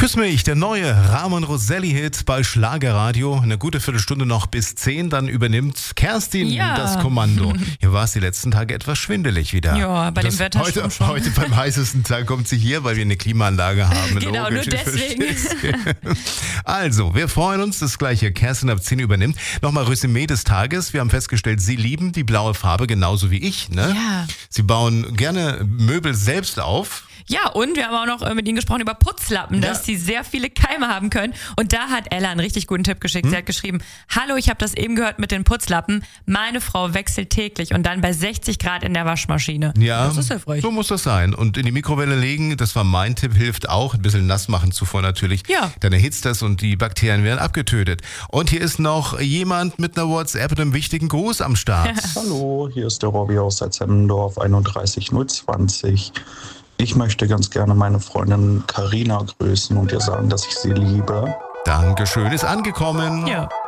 Küss mich, der neue Ramon Roselli-Hit bei Schlagerradio. Eine gute Viertelstunde noch bis 10, dann übernimmt Kerstin das Kommando. Hier war es die letzten Tage etwas schwindelig wieder. Ja, bei dem Wetter heute beim heißesten Tag kommt sie hier, weil wir eine Klimaanlage haben. Genau, nur deswegen. Also, wir freuen uns, das gleiche Kerstin ab 10 übernimmt. Nochmal Resümee des Tages. Wir haben festgestellt, Sie lieben die blaue Farbe genauso wie ich. Ne? Ja. Sie bauen gerne Möbel selbst auf. Ja, und wir haben auch noch mit Ihnen gesprochen über Putzlappen, dass die sehr viele Keime haben können. Und da hat Ella einen richtig guten Tipp geschickt. Sie hat geschrieben, hallo, ich habe das eben gehört mit den Putzlappen. Meine Frau wechselt täglich und dann bei 60 Grad in der Waschmaschine. Ja, das ist hilfreich. So muss das sein. Und in die Mikrowelle legen, das war mein Tipp, hilft auch. Ein bisschen nass machen zuvor natürlich. Ja. Dann erhitzt das und die Bakterien werden abgetötet. Und hier ist noch jemand mit einer WhatsApp und einem wichtigen Gruß am Start. Hallo, hier ist der Robby aus Salzemmendorf 31020. Ich möchte ganz gerne meine Freundin Carina grüßen und ihr sagen, dass ich sie liebe. Dankeschön, ist angekommen. Ja.